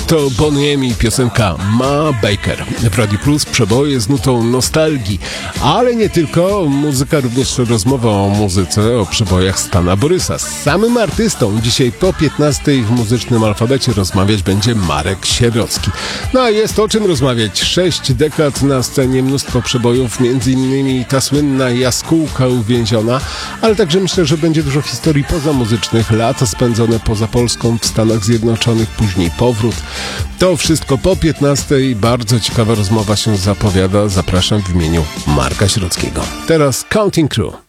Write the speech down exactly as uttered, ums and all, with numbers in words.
To Bonnie M i piosenka Ma Baker. W Radio Plus przeboje z nutą nostalgii, ale nie tylko. Muzyka, również rozmowa o muzyce, o przebojach Stana Borysa. Z samym artystą dzisiaj po piętnastej w muzycznym alfabecie rozmawiać będzie Marek Sierocki. No a jest o czym rozmawiać. Sześć dekad na scenie, mnóstwo przebojów, między innymi ta słynna Jaskółka uwięziona, ale także myślę, że będzie dużo historii pozamuzycznych, lata spędzone poza Polską, w Stanach Zjednoczonych, później powrót. To wszystko po piętnastej. Bardzo ciekawa rozmowa się zapowiada. Zapraszam w imieniu Marka Sierockiego. Teraz Counting Crew.